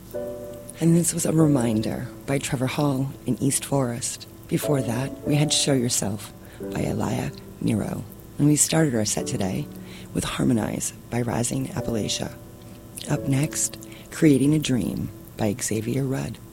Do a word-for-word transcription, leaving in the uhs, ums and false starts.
And this was A Reminder by Trevor Hall in East Forest. Before that, we had Show Yourself by Elia Nero. And we started our set today with Harmonize by Rising Appalachia. Up next, Creating a Dream by Xavier Rudd.